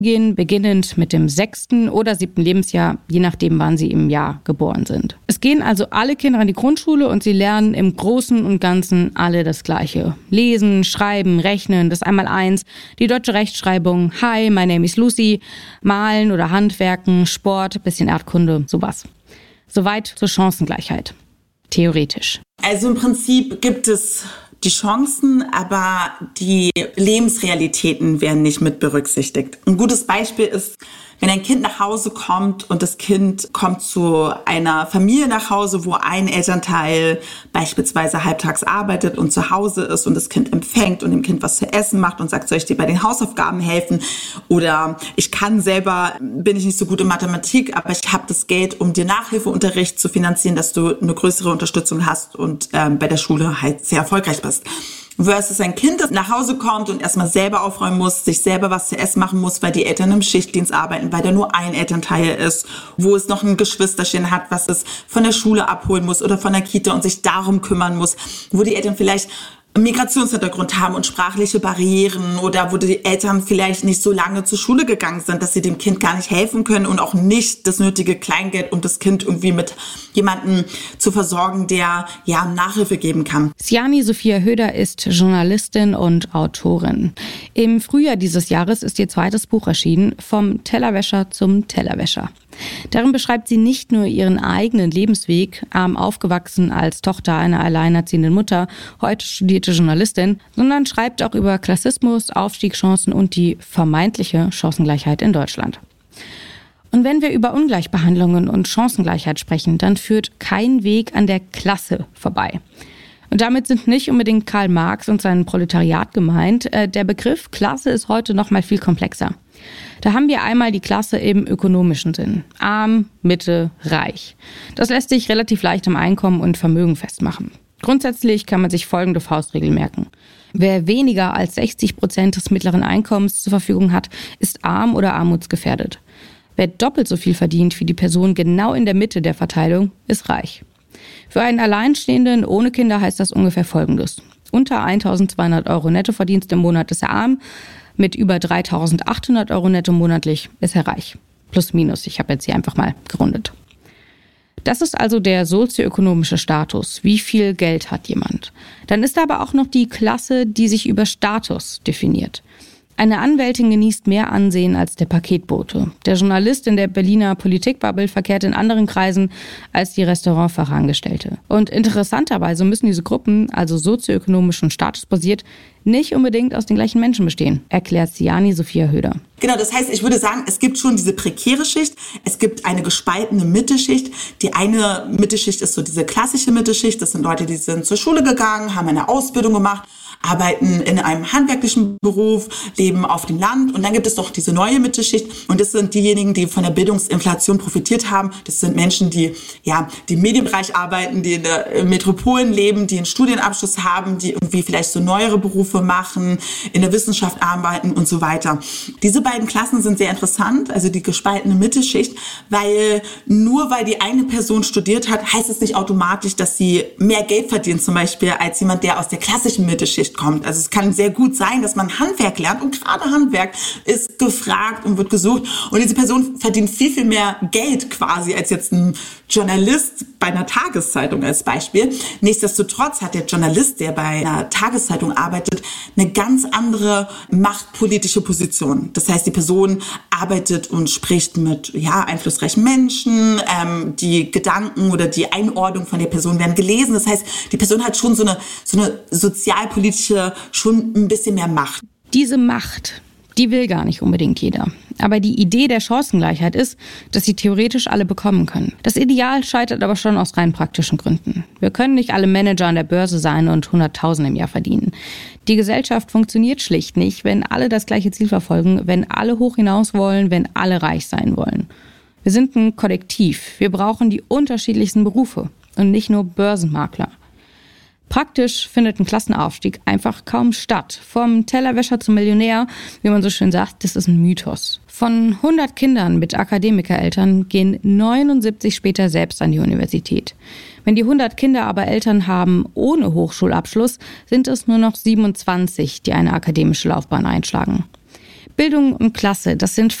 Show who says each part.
Speaker 1: gehen, beginnend mit dem 6. oder 7. Lebensjahr, je nachdem, wann sie im Jahr geboren sind. Es gehen also alle Kinder an die Grundschule und sie lernen im Großen und Ganzen alle das Gleiche. Lesen, schreiben, rechnen, das Einmaleins, die deutsche Rechtschreibung, Hi, my name is Lucy, Malen oder Handwerken, Sport, bisschen Erdkunde, sowas. Soweit zur Chancengleichheit. Theoretisch.
Speaker 2: Also im Prinzip gibt es die Chancen, aber die Lebensrealitäten werden nicht mit berücksichtigt. Ein gutes Beispiel ist, wenn ein Kind nach Hause kommt und das Kind kommt zu einer Familie nach Hause, wo ein Elternteil beispielsweise halbtags arbeitet und zu Hause ist und das Kind empfängt und dem Kind was zu essen macht und sagt, soll ich dir bei den Hausaufgaben helfen? Oder ich bin ich nicht so gut in Mathematik, aber ich habe das Geld, um dir Nachhilfeunterricht zu finanzieren, dass du eine größere Unterstützung hast und bei der Schule halt sehr erfolgreich bist. Versus ein Kind, das nach Hause kommt und erstmal selber aufräumen muss, sich selber was zu essen machen muss, weil die Eltern im Schichtdienst arbeiten, weil da nur ein Elternteil ist, wo es noch ein Geschwisterchen hat, was es von der Schule abholen muss oder von der Kita und sich darum kümmern muss, wo die Eltern vielleicht einen Migrationshintergrund haben und sprachliche Barrieren oder wo die Eltern vielleicht nicht so lange zur Schule gegangen sind, dass sie dem Kind gar nicht helfen können und auch nicht das nötige Kleingeld, um das Kind irgendwie mit jemandem zu versorgen, der Nachhilfe geben kann.
Speaker 1: Siani Sophia Höder ist Journalistin und Autorin. Im Frühjahr dieses Jahres ist ihr zweites Buch erschienen, Vom Tellerwäscher zum Tellerwäscher. Darin beschreibt sie nicht nur ihren eigenen Lebensweg, arm aufgewachsen als Tochter einer alleinerziehenden Mutter, heute studierte Journalistin, sondern schreibt auch über Klassismus, Aufstiegschancen und die vermeintliche Chancengleichheit in Deutschland. Und wenn wir über Ungleichbehandlungen und Chancengleichheit sprechen, dann führt kein Weg an der Klasse vorbei. Und damit sind nicht unbedingt Karl Marx und sein Proletariat gemeint. Der Begriff Klasse ist heute noch mal viel komplexer. Da haben wir einmal die Klasse im ökonomischen Sinn. Arm, Mitte, reich. Das lässt sich relativ leicht am Einkommen und Vermögen festmachen. Grundsätzlich kann man sich folgende Faustregel merken. Wer weniger als 60% des mittleren Einkommens zur Verfügung hat, ist arm oder armutsgefährdet. Wer doppelt so viel verdient wie die Person genau in der Mitte der Verteilung, ist reich. Für einen Alleinstehenden ohne Kinder heißt das ungefähr Folgendes. Unter 1.200 € Nettoverdienst im Monat ist er arm, mit über 3.800 € netto monatlich ist er reich. Plus minus, ich habe jetzt hier einfach mal gerundet. Das ist also der sozioökonomische Status. Wie viel Geld hat jemand? Dann ist da aber auch noch die Klasse, die sich über Status definiert. Eine Anwältin genießt mehr Ansehen als der Paketbote. Der Journalist in der Berliner Politikbubble verkehrt in anderen Kreisen als die Restaurantfachangestellte. Und interessanterweise müssen diese Gruppen, also sozioökonomisch und statusbasiert, nicht unbedingt aus den gleichen Menschen bestehen, erklärt Siani Sophia Höder.
Speaker 2: Genau, das heißt, ich würde sagen, es gibt schon diese prekäre Schicht, es gibt eine gespaltene Mittelschicht. Die eine Mittelschicht ist so diese klassische Mittelschicht, das sind Leute, die sind zur Schule gegangen, haben eine Ausbildung gemacht, arbeiten in einem handwerklichen Beruf, leben auf dem Land. Und dann gibt es doch diese neue Mittelschicht. Und das sind diejenigen, die von der Bildungsinflation profitiert haben. Das sind Menschen, die im Medienbereich arbeiten, die in Metropolen leben, die einen Studienabschluss haben, die irgendwie vielleicht so neuere Berufe machen, in der Wissenschaft arbeiten und so weiter. Diese beiden Klassen sind sehr interessant, also die gespaltene Mittelschicht, weil nur weil die eine Person studiert hat, heißt es nicht automatisch, dass sie mehr Geld verdient, zum Beispiel, als jemand, der aus der klassischen Mittelschicht kommt. Also es kann sehr gut sein, dass man Handwerk lernt und gerade Handwerk ist gefragt und wird gesucht und diese Person verdient viel, viel mehr Geld quasi als jetzt ein Journalist bei einer Tageszeitung als Beispiel. Nichtsdestotrotz hat der Journalist, der bei einer Tageszeitung arbeitet, eine ganz andere machtpolitische Position. Das heißt, die Person arbeitet und spricht mit einflussreichen Menschen, die Gedanken oder die Einordnung von der Person werden gelesen. Das heißt, die Person hat schon so eine sozialpolitische, schon ein bisschen mehr Macht.
Speaker 1: Diese Macht, die will gar nicht unbedingt jeder. Aber die Idee der Chancengleichheit ist, dass sie theoretisch alle bekommen können. Das Ideal scheitert aber schon aus rein praktischen Gründen. Wir können nicht alle Manager an der Börse sein und 100.000 im Jahr verdienen. Die Gesellschaft funktioniert schlicht nicht, wenn alle das gleiche Ziel verfolgen, wenn alle hoch hinaus wollen, wenn alle reich sein wollen. Wir sind ein Kollektiv. Wir brauchen die unterschiedlichsten Berufe und nicht nur Börsenmakler. Praktisch findet ein Klassenaufstieg einfach kaum statt. Vom Tellerwäscher zum Millionär, wie man so schön sagt, das ist ein Mythos. Von 100 Kindern mit Akademikereltern gehen 79 später selbst an die Universität. Wenn die 100 Kinder aber Eltern haben ohne Hochschulabschluss, sind es nur noch 27, die eine akademische Laufbahn einschlagen. Bildung und Klasse, das sind